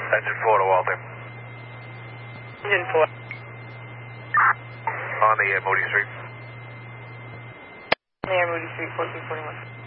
Engine 4 to Walter. Engine 4. On the Moody Street. Near Moody Street, 1441.